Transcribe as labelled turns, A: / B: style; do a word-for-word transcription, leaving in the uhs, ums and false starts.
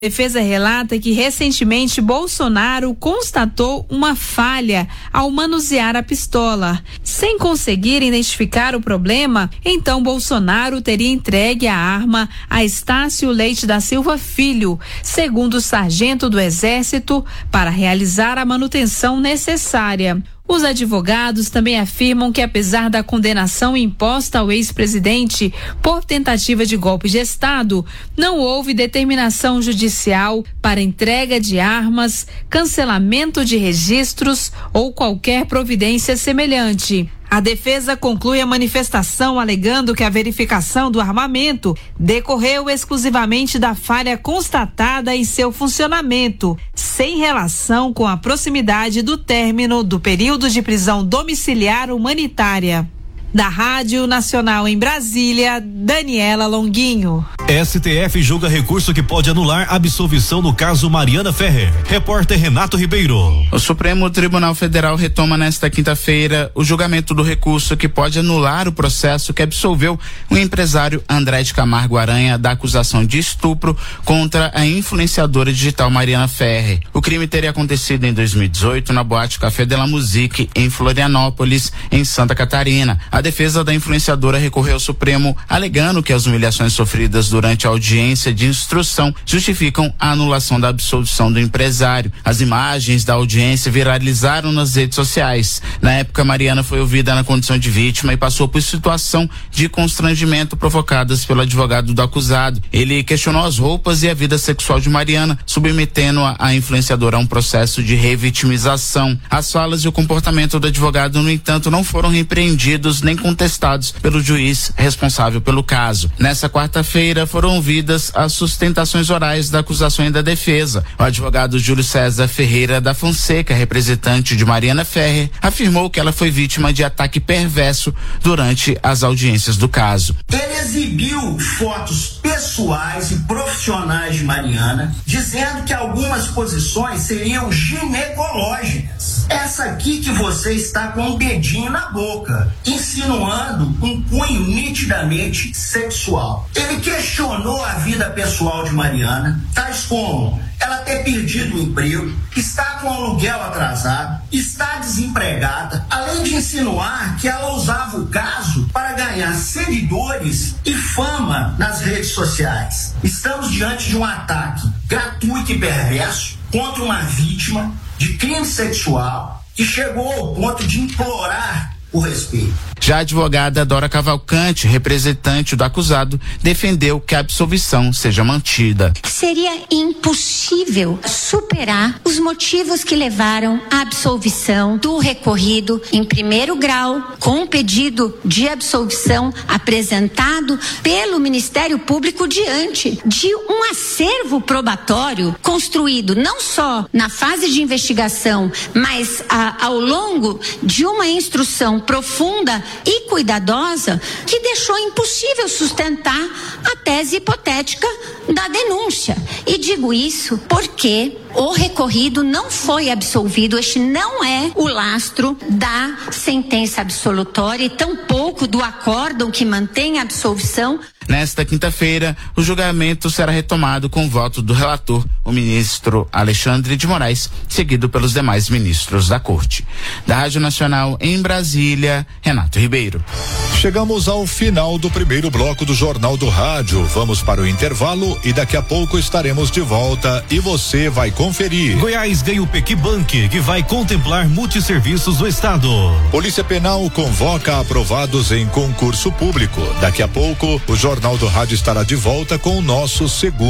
A: A defesa relata que recentemente Bolsonaro constatou uma falha ao manusear a pistola. Sem conseguir identificar o problema, então Bolsonaro teria entregue a arma a Estácio Leite da Silva Filho, segundo o sargento do Exército, para realizar a manutenção necessária. Os advogados também afirmam que, apesar da condenação imposta ao ex-presidente por tentativa de golpe de Estado, não houve determinação judicial para entrega de armas, cancelamento de registros ou qualquer providência semelhante. A defesa conclui a manifestação alegando que a verificação do armamento decorreu exclusivamente da falha constatada em seu funcionamento, sem relação com a proximidade do término do período de prisão domiciliar humanitária. Da Rádio Nacional em Brasília, Daniela Longuinho.
B: S T F julga recurso que pode anular absolvição no caso Mariana Ferrer. Repórter Renato Ribeiro.
C: O Supremo Tribunal Federal retoma nesta quinta-feira o julgamento do recurso que pode anular o processo que absolveu o empresário André de Camargo Aranha da acusação de estupro contra a influenciadora digital Mariana Ferrer. O crime teria acontecido em dois mil e dezoito na boate Café de la Musique, em Florianópolis, em Santa Catarina. A defesa da influenciadora recorreu ao Supremo, alegando que as humilhações sofridas durante a audiência de instrução justificam a anulação da absolvição do empresário. As imagens da audiência viralizaram nas redes sociais. Na época, Mariana foi ouvida na condição de vítima e passou por situação de constrangimento provocadas pelo advogado do acusado. Ele questionou as roupas e a vida sexual de Mariana, submetendo-a a influenciadora a um processo de revitimização. As falas e o comportamento do advogado, no entanto, não foram repreendidos nem contestados pelo juiz responsável pelo caso. Nessa quarta-feira foram ouvidas as sustentações orais da acusação e da defesa. O advogado Júlio César Ferreira da Fonseca, representante de Mariana Ferrer, afirmou que ela foi vítima de ataque perverso durante as audiências do caso.
D: Ele exibiu fotos pessoais e profissionais de Mariana, dizendo que algumas posições seriam ginecológicas. Essa aqui que você está com um dedinho na boca, insinuando um cunho nitidamente sexual. Ele questionou a vida pessoal de Mariana, tais como ela ter perdido o emprego, está com o aluguel atrasado, está desempregada, além de insinuar que ela usava o caso para ganhar seguidores e fama nas redes sociais. Estamos diante de um ataque gratuito e perverso contra uma vítima de crime sexual que chegou ao ponto de implorar o respeito.
C: Já a advogada Dora Cavalcante, representante do acusado, defendeu que a absolvição seja mantida.
E: Seria impossível superar os motivos que levaram à absolvição do recorrido em primeiro grau, com o pedido de absolvição apresentado pelo Ministério Público diante de um acervo probatório construído não só na fase de investigação, mas a, ao longo de uma instrução profunda e cuidadosa que deixou impossível sustentar a tese hipotética da denúncia. E digo isso porque o recorrido não foi absolvido. Este não é o lastro da sentença absolutória e tampouco do acórdão que mantém a absolvição.
C: Nesta quinta-feira, o julgamento será retomado com o voto do relator, o ministro Alexandre de Moraes, seguido pelos demais ministros da Corte. Da Rádio Nacional em Brasília, Renato Ribeiro.
F: Chegamos ao final do primeiro bloco do Jornal do Rádio. Vamos para o intervalo e daqui a pouco estaremos de volta e você vai conferir.
B: Goiás ganha o Pequibank, que vai contemplar multisserviços do estado.
F: Polícia Penal convoca aprovados em concurso público. Daqui a pouco, o Jornal do Rádio estará de volta com o nosso segundo